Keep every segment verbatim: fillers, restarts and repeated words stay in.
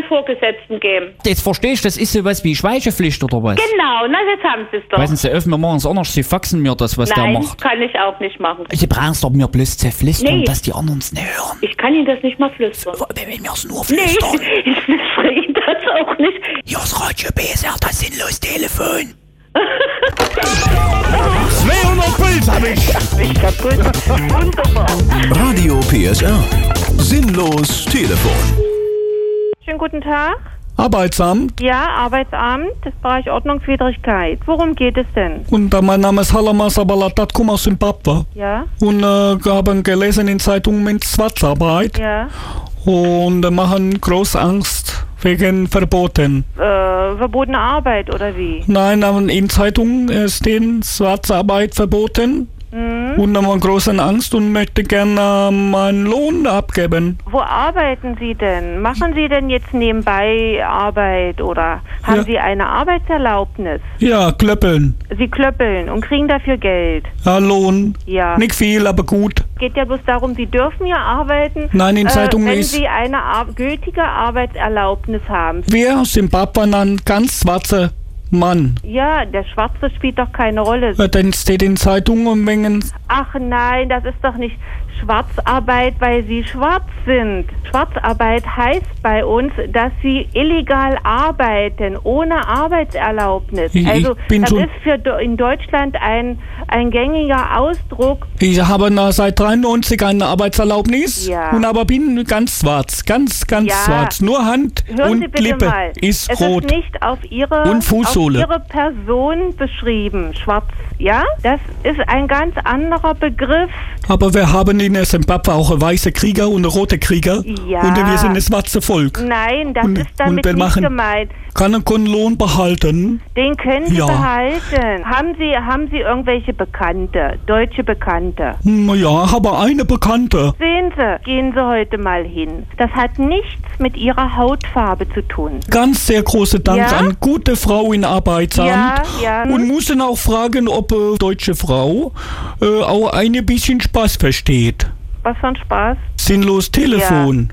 Vorgesetzten geben. Jetzt verstehe ich, das ist sowas wie Schweigepflicht oder was? Genau, na, jetzt haben sie es doch. Weißen Sie, öffnen wir machen es anders, Sie faxen mir das, was Nein, der macht. kann ich auch nicht machen. Sie brauchen es doch mir bloß zu flüstern, Nee. dass die anderen es nicht hören. Ich kann Ihnen das nicht mal flüstern. Wenn wir es nur Nee, flüstern. ich flüstere Ihnen das auch nicht. Hier ist Radio B S R, das sinnlos Telefon. zweihundert Puls hab ich. Ich kaputt. Wunderbar. Radio P S R. Sinnlos Telefon. Schönen guten Tag. Arbeitsamt. Ja, Arbeitsamt, das Bereich Ordnungswidrigkeit. Worum geht es denn? Und äh, mein Name ist Halama Sabalatat, komme aus Zimbabwe. Ja, Und äh, haben gelesen in Zeitungen mit Schwarzarbeit. ja. Und äh, machen große Angst wegen Verboten. Äh, verbotene Arbeit oder wie? Nein, aber in Zeitungen äh, stehen Schwarzarbeit verboten. Hm? Und haben große Angst und möchte gerne äh, meinen Lohn abgeben. Wo arbeiten Sie denn? Machen Sie denn jetzt nebenbei Arbeit oder haben Ja. Sie eine Arbeitserlaubnis? Ja, klöppeln. Sie klöppeln und kriegen dafür Geld. Ja, Lohn. Ja. Nicht viel, aber gut. Geht ja bloß darum, Sie dürfen ja arbeiten, Nein, in äh, Zeitungen wenn ist- Sie eine Ar gültige Arbeitserlaubnis haben. Wir Zimbabwe ein ganz schwarzer Mann. Ja, der Schwarze spielt doch keine Rolle. Äh, Dann steht in Zeitungen wegen. Ach nein, das ist doch nicht Schwarzarbeit, weil Sie schwarz sind. Schwarzarbeit heißt bei uns, dass Sie illegal arbeiten, ohne Arbeitserlaubnis. Ich- ich also bin das schon- ist für Do- in Deutschland ein, ein gängiger Ausdruck. Ich habe na, seit dreiundneunzig eine Arbeitserlaubnis Ja. und aber bin ganz schwarz, ganz, ganz Ja. schwarz. Nur Hand Hören und Sie bitte Lippe mal. ist es rot. ist nicht auf Ihre, Und Fußsohle. auf Ihre Person beschrieben, schwarz. Ja, das ist ein ganz anderer Begriff. Aber wir haben in Zimbabwe auch weiße Krieger und rote Krieger. Ja. Und wir sind das schwarze Volk. Nein, das Und- ist damit und wir nicht machen- gemeint. Kann einen Lohn behalten. Den können Sie Ja. behalten. Haben Sie, haben Sie irgendwelche Bekannte, deutsche Bekannte? Hm, Ja, habe eine Bekannte. Sehen Sie, gehen Sie heute mal hin. Das hat nichts mit Ihrer Hautfarbe zu tun. Ganz sehr große Dank Ja? an gute Frau in Arbeitsamt. Ja, ja. Und mussten auch fragen, ob äh, deutsche Frau äh, auch ein bisschen Spaß versteht. Was für ein Spaß. Sinnlos Telefon.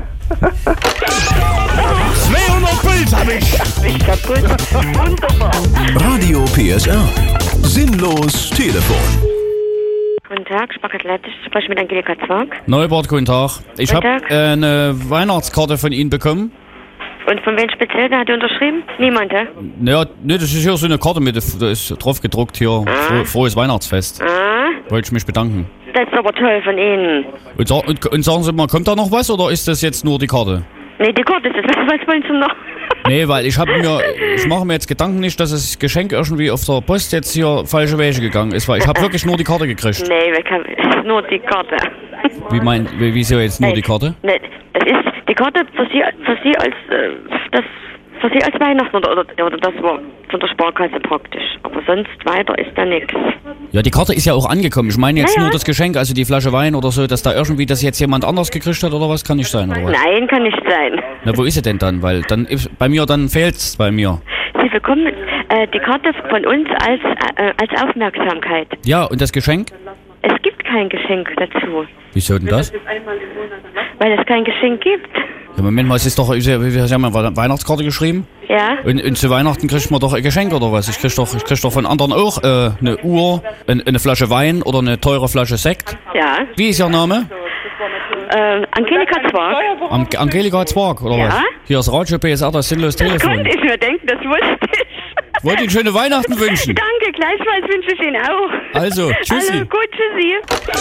zweihundert Puls hab ich. Ich kaputt. Wunderbar. Radio P S R. Sinnlos Telefon. Guten Tag, Sparkasse Leipzig, ich spreche mit Angelika Zwark. Neubart, guten Tag. Ich Guten habe Tag. äh, eine Weihnachtskarte von Ihnen bekommen. Und von wem speziell, wer hat unterschrieben? Niemand, hä? Naja, ne, das ist hier so eine Karte mit, da ist drauf gedruckt hier, froh, frohes Weihnachtsfest. Ah, Wollte ich mich bedanken. das ist aber toll von Ihnen. Und, sa- und, und sagen Sie mal, kommt da noch was oder ist das jetzt nur die Karte? Nee, die Karte ist das. Was wollen Sie noch? Nee, weil ich habe mir, ich mache mir jetzt Gedanken nicht, dass das Geschenk irgendwie auf der Post jetzt hier falsche Wege gegangen ist, weil ich habe wirklich nur die Karte gekriegt. Nee, wir können, es ist nur die Karte. Wie mein, wie, wieso jetzt nur die Karte? Nee, das ist die Karte für Sie, für Sie als, äh, das, für Sie als Weihnachten oder, oder, oder das war von der Sparkasse praktisch. Aber sonst weiter ist da nichts. Ja, die Karte ist ja auch angekommen. Ich meine jetzt Ja, ja. nur das Geschenk, also die Flasche Wein oder so, dass da irgendwie das jetzt jemand anders gekriegt hat oder was, kann nicht sein, oder was? Nein, kann nicht sein. Na, wo ist sie denn dann? Weil dann ist, bei mir, dann fehlt's bei mir. Sie bekommen äh, die Karte von uns als, äh, als Aufmerksamkeit. Ja, und das Geschenk? Es gibt kein Geschenk dazu, Wieso denn das? weil es kein Geschenk gibt. Ja, Moment mal, es ist doch, Sie haben ja eine Weihnachtskarte geschrieben. Ja? Und, und zu Weihnachten kriegt man doch ein Geschenk oder was? Ich krieg doch, ich krieg doch von anderen auch äh, eine Uhr, ein, eine Flasche Wein oder eine teure Flasche Sekt. Ja. Wie ist Ihr Name? Äh, Angelika Zwark. An Angelika Zwark, oder Ja? was? Hier ist Radio P S R, das sinnlos Das Telefon. konnte ich mir denken, das wusste ich. Wollte Ihnen schöne Weihnachten wünschen. Danke, gleichfalls wünsche ich Ihnen auch. Also, tschüssi. Also, gut, tschüssi.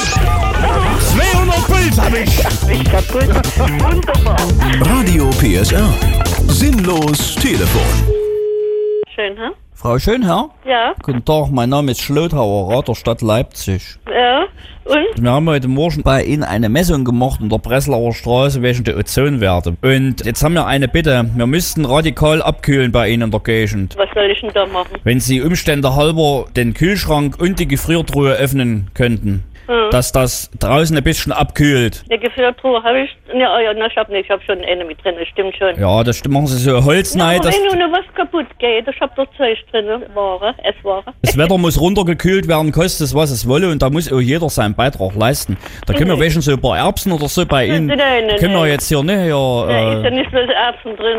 zweihundert Puls hab ich. Ich kaputt. Wunderbar. Radio P S R. Sinnlos Telefon. Schön, hä? Frau Schönherr? Ja, Guten Tag, mein Name ist Schlöthauer, Rat der Stadt Leipzig. ja. Und? Wir haben heute Morgen bei Ihnen eine Messung gemacht in der Breslauer Straße wegen der Ozonwerte. Und jetzt haben wir eine Bitte. Wir müssten radikal abkühlen bei Ihnen in der Gegend. Was soll ich denn da machen? Wenn Sie Umstände halber den Kühlschrank und die Gefriertruhe öffnen könnten, Hm. dass das draußen ein bisschen abkühlt. Eine Gefriertruhe habe ich. Ja, oh ja, na, ich habe nicht. Ich habe schon eine mit drin. Das stimmt schon. Ja, das stimmt, machen Sie so Holz Na, rein. aber Das, wenn nur noch was kaputt geht, ich habe doch Zeug drin. Ware, Essware. das Wetter muss runtergekühlt werden, kostet es was es wolle, und da muss auch jeder seinen Beitrag leisten. Da können wir Mhm. welchen so ein paar Erbsen oder so bei Ihnen. Nein, nein, Können wir nein. jetzt hier nicht hier. Da ist ja Äh, nicht bloß Erbsen drin.